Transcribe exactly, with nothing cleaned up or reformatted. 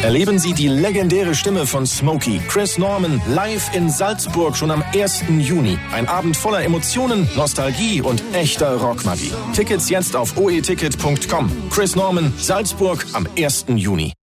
Erleben Sie die legendäre Stimme von Smokey, Chris Norman, live in Salzburg schon am ersten Juni. Ein Abend voller Emotionen, Nostalgie und echter Rockmagie. Tickets jetzt auf o e ticket punkt com. Chris Norman, Salzburg am ersten Juni.